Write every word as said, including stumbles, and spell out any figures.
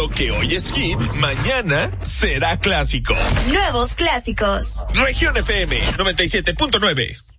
Lo que hoy es hit, mañana será clásico. Nuevos clásicos. Región F M noventa y siete punto nueve.